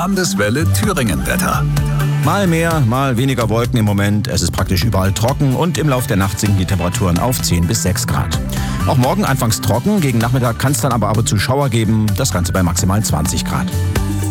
Landeswelle Thüringen-Wetter. Mal mehr, mal weniger Wolken im Moment. Es ist praktisch überall trocken und im Laufe der Nacht sinken die Temperaturen auf 10 bis 6 Grad. Auch morgen anfangs trocken, gegen Nachmittag kann es dann aber ab und zu Schauer geben, das Ganze bei maximalen 20 Grad.